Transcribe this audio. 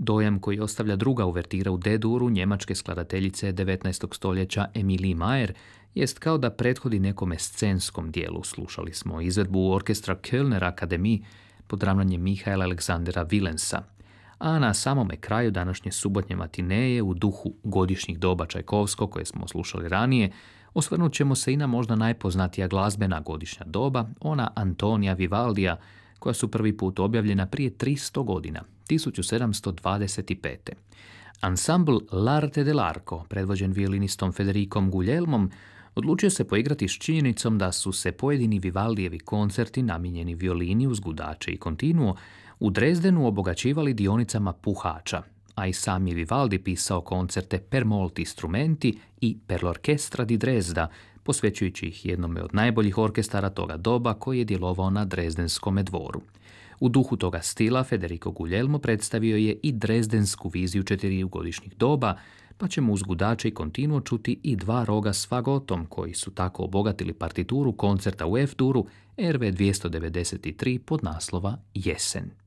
Dojam koji ostavlja druga uvertira u D-duru njemačke skladateljice 19. stoljeća Emilie Mayer jest kao da prethodi nekome scenskom dijelu. Slušali smo izvedbu orkestra Kölner Akademie pod ravnanjem Mihaela Aleksandera Willensa. A na samome kraju današnje subotnje matineje u duhu godišnjih doba Čajkovskog koje smo slušali ranije, osvrnut ćemo se i na možda najpoznatija glazbena godišnja doba, ona Antonija Vivaldija, koja su prvi put objavljena prije 300 godina, 1725. Ansambl L'Arte dell'Arco, predvođen violinistom Federicom Guglielmom, odlučio se poigrati s činjenicom da su se pojedini Vivaldijevi koncerti namijenjeni violini uz gudače i kontinuo u Drezdenu obogaćivali dionicama puhača, a i sam je Vivaldi pisao koncerte per molti strumenti i per l'orchestra di Dresda, posvećujući ih jednome od najboljih orkestara toga doba koji je djelovao na Drezdenskome dvoru. U duhu toga stila Federico Guglielmo predstavio je i drezdensku viziju 4 godišnjih doba, pa ćemo uz gudače i kontinuo čuti i 2 roga s fagotom koji su tako obogatili partituru koncerta u F-duru RV 293 pod naslova Jesen.